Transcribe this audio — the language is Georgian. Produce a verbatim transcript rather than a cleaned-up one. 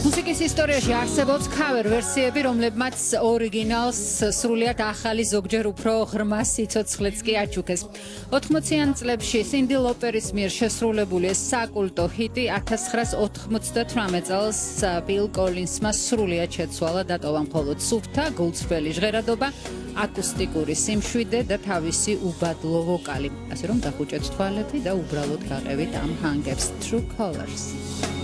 მუსიკის ისტორიაში არსებობს cover ვერსიები, რომლებმაც ორიგინალს სრულიად ახალი, ზოგჯერ უფრო ღრმა სიცოცხლეც კი აჩუქეს. ოთხმოციან წლებში სინდი ლოპერის მიერ შესრულებული ეს საკულტო ჰიტი ათას ცხრაას ოთხმოცდათვრამეტ წელს ბილ კოლინსმა სრულიად შეცვალა, დატოვა მხოლოდ სუფთა, გულწრფელი ჟღერადობა, აკუსტიკური სიმშვიდე და თავისი უბადლო ვოკალი. ასე რომ დახუჭეთ თვალები და უბრალოდ გაყევით ამ ჰანგებს True Colors.